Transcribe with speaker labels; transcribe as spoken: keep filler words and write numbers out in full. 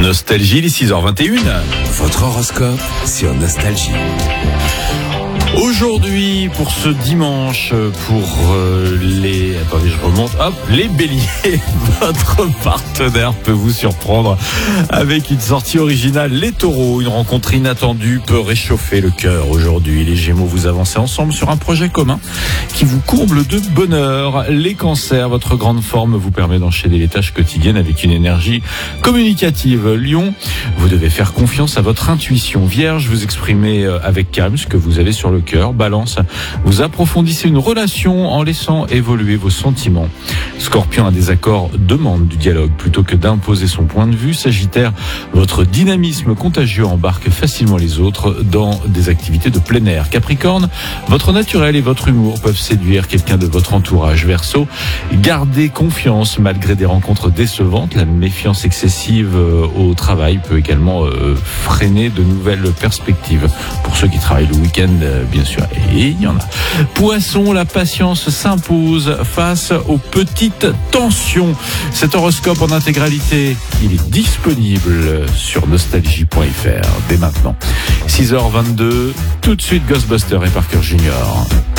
Speaker 1: Nostalgie, les six heures vingt et une.
Speaker 2: Votre horoscope sur Nostalgie.
Speaker 1: Aujourd'hui, pour ce dimanche, pour euh, les... Attendez, je remonte. Hop, les béliers. Votre partenaire peut vous surprendre avec une sortie originale. Les taureaux, une rencontre inattendue peut réchauffer le cœur aujourd'hui. Les gémeaux, vous avancez ensemble sur un projet commun qui vous comble de bonheur. Les cancers, votre grande forme vous permet d'enchaîner les tâches quotidiennes avec une énergie communicative. Lion, vous devez faire confiance à votre intuition. Vierge, vous exprimez avec calme ce que vous avez sur le cœur. Balance, vous approfondissez une relation en laissant évoluer vos sentiments. Scorpion, un désaccord demande du dialogue plutôt que d'imposer son point de vue. Sagittaire, votre dynamisme contagieux embarque facilement les autres dans des activités de plein air. Capricorne, votre naturel et votre humour peuvent séduire quelqu'un de votre entourage. Verseau, gardez confiance malgré des rencontres décevantes. La méfiance excessive au travail peut également freiner de nouvelles perspectives. Pour ceux qui travaillent le week-end, bien sûr, et il y en a. Poisson, la patience s'impose face aux petites tensions. Cet horoscope en intégralité, il est disponible sur nostalgie point f r dès maintenant. six heures vingt-deux, tout de suite Ghostbusters et Parker Junior